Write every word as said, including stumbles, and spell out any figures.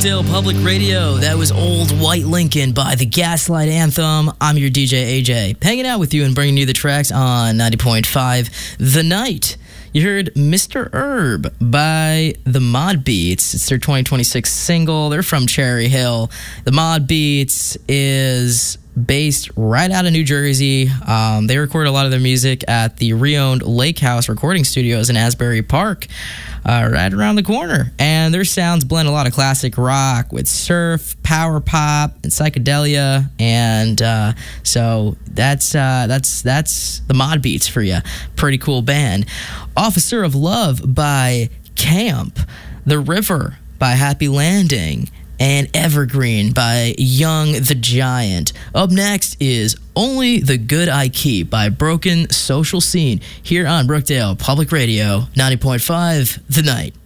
Brookdale Public Radio. That was Old White Lincoln by the Gaslight Anthem. I'm your D J, A J, hanging out with you and bringing you the tracks on ninety point five The Night. You heard Mister Herb by the Mod Beats. It's their twenty twenty-six single. They're from Cherry Hill. The Mod Beats is based right out of New Jersey. Um, they record a lot of their music at the re-owned Lake House Recording Studios in Asbury Park, uh, right around the corner. And their sounds blend a lot of classic rock with surf, power pop, and psychedelia. And uh, so that's uh, that's that's the Mod Beats for you. Pretty cool band. Officer of Love by Camp. The River by Happy Landing. And Evergreen by Young the Giant. Up next is Only the Good I Keep by Broken Social Scene here on Brookdale Public Radio, ninety point five The Night.